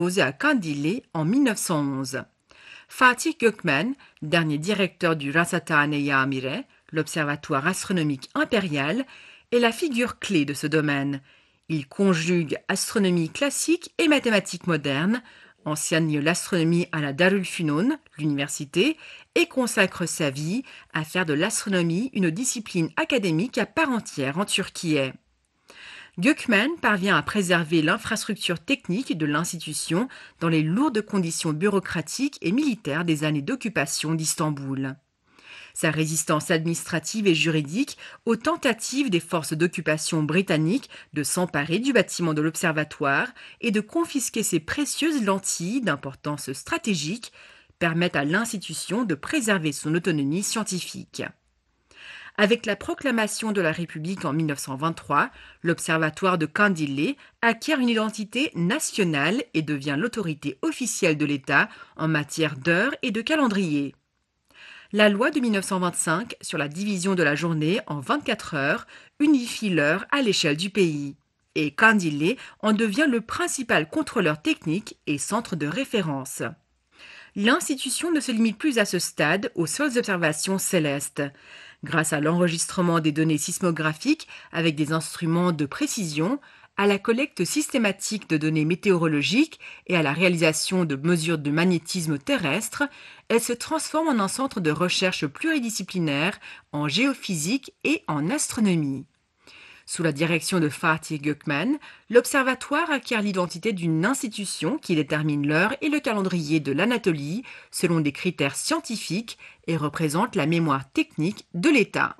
posé à Kandilli en 1911. Fatih Gökmen, dernier directeur du Rasathaneh-Yamire, l'Observatoire astronomique impérial, est la figure clé de ce domaine. Il conjugue astronomie classique et mathématiques modernes, enseigne l'astronomie à la Darul Funun, l'université, et consacre sa vie à faire de l'astronomie une discipline académique à part entière en Turquie. Gökmen parvient à préserver l'infrastructure technique de l'institution dans les lourdes conditions bureaucratiques et militaires des années d'occupation d'Istanbul. Sa résistance administrative et juridique aux tentatives des forces d'occupation britanniques de s'emparer du bâtiment de l'observatoire et de confisquer ses précieuses lentilles d'importance stratégique permettent à l'institution de préserver son autonomie scientifique. Avec la proclamation de la République en 1923, l'Observatoire de Kandilli acquiert une identité nationale et devient l'autorité officielle de l'État en matière d'heures et de calendrier. La loi de 1925 sur la division de la journée en 24 heures unifie l'heure à l'échelle du pays. Et Kandilli en devient le principal contrôleur technique et centre de référence. L'institution ne se limite plus à ce stade aux seules observations célestes. Grâce à l'enregistrement des données sismographiques avec des instruments de précision, à la collecte systématique de données météorologiques et à la réalisation de mesures de magnétisme terrestre, elle se transforme en un centre de recherche pluridisciplinaire en géophysique et en astronomie. Sous la direction de Fatih Gökmen, l'observatoire acquiert l'identité d'une institution qui détermine l'heure et le calendrier de l'Anatolie selon des critères scientifiques et représente la mémoire technique de l'État.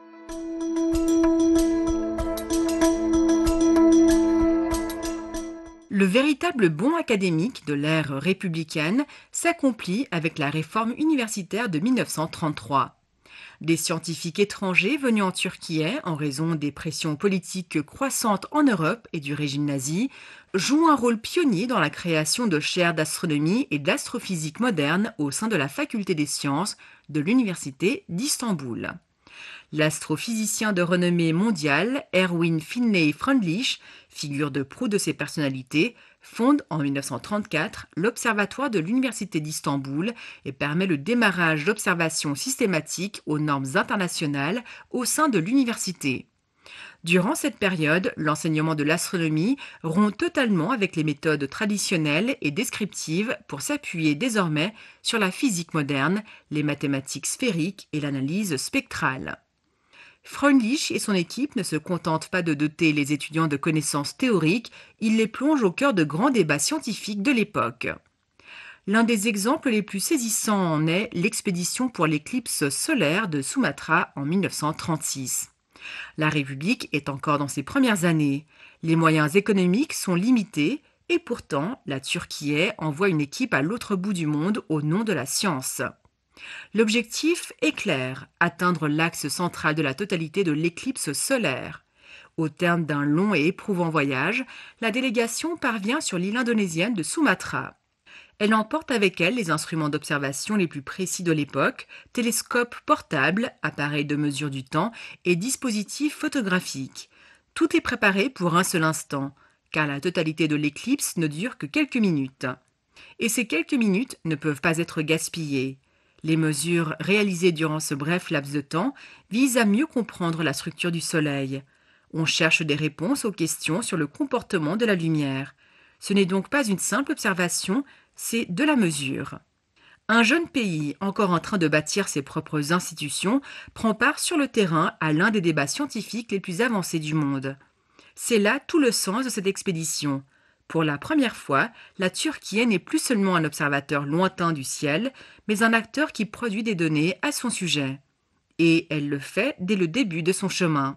Le véritable bond académique de l'ère républicaine s'accomplit avec la réforme universitaire de 1933. Des scientifiques étrangers venus en Turquie en raison des pressions politiques croissantes en Europe et du régime nazi jouent un rôle pionnier dans la création de chaires d'astronomie et d'astrophysique moderne au sein de la faculté des sciences de l'université d'Istanbul. L'astrophysicien de renommée mondiale Erwin Finlay Freundlich, figure de proue de ces personnalités, fonde en 1934 l'Observatoire de l'Université d'Istanbul et permet le démarrage d'observations systématiques aux normes internationales au sein de l'université. Durant cette période, l'enseignement de l'astronomie rompt totalement avec les méthodes traditionnelles et descriptives pour s'appuyer désormais sur la physique moderne, les mathématiques sphériques et l'analyse spectrale. Freundlich et son équipe ne se contentent pas de doter les étudiants de connaissances théoriques, ils les plongent au cœur de grands débats scientifiques de l'époque. L'un des exemples les plus saisissants en est l'expédition pour l'éclipse solaire de Sumatra en 1936. La République est encore dans ses premières années. Les moyens économiques sont limités et pourtant, la Turquie envoie une équipe à l'autre bout du monde au nom de la science. L'objectif est clair, atteindre l'axe central de la totalité de l'éclipse solaire. Au terme d'un long et éprouvant voyage, la délégation parvient sur l'île indonésienne de Sumatra. Elle emporte avec elle les instruments d'observation les plus précis de l'époque, télescopes portables, appareils de mesure du temps et dispositifs photographiques. Tout est préparé pour un seul instant, car la totalité de l'éclipse ne dure que quelques minutes. Et ces quelques minutes ne peuvent pas être gaspillées. Les mesures réalisées durant ce bref laps de temps visent à mieux comprendre la structure du Soleil. On cherche des réponses aux questions sur le comportement de la lumière. Ce n'est donc pas une simple observation, c'est de la mesure. Un jeune pays, encore en train de bâtir ses propres institutions, prend part sur le terrain à l'un des débats scientifiques les plus avancés du monde. C'est là tout le sens de cette expédition. Pour la première fois, la Turquie n'est plus seulement un observateur lointain du ciel, mais un acteur qui produit des données à son sujet. Et elle le fait dès le début de son chemin.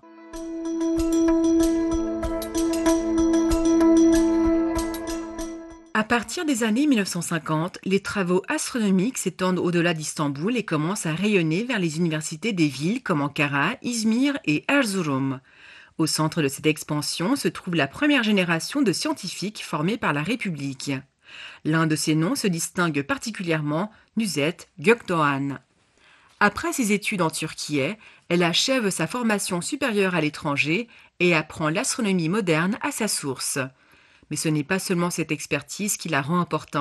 À partir des années 1950, les travaux astronomiques s'étendent au-delà d'Istanbul et commencent à rayonner vers les universités des villes comme Ankara, İzmir et Erzurum. Au centre de cette expansion se trouve la première génération de scientifiques formés par la République. L'un de ces noms se distingue particulièrement, Nuzet Gökdoğan. Après ses études en Turquie, elle achève sa formation supérieure à l'étranger et apprend l'astronomie moderne à sa source. Mais ce n'est pas seulement cette expertise qui la rend importante.